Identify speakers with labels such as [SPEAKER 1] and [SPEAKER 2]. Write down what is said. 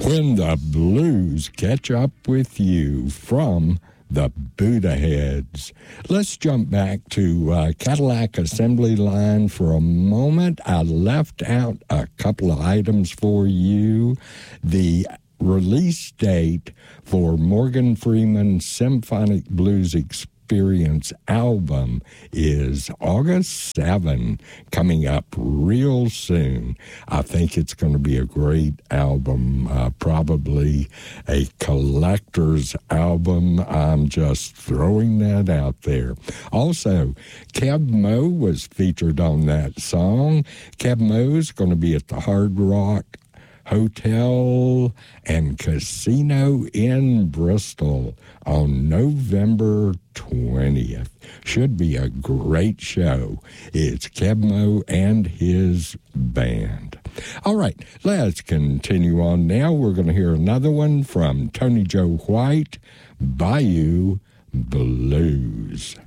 [SPEAKER 1] When the Blues Catch Up With You from the Buddha Heads. Let's jump back to Cadillac Assembly Line for a moment. I left out a couple of items for you. The release date for Morgan Freeman's Symphonic Blues Experience album is August 7, coming up real soon. I think it's going to be a great album, probably a collector's album. I'm just throwing that out there. Also, Keb Mo was featured on that song. Keb Mo's going to be at the Hard Rock Hotel and Casino in Bristol on November 20th. Should be a great show. It's Keb Mo and his band. All right, let's continue on now. We're going to hear another one from Tony Joe White, Bayou Blues.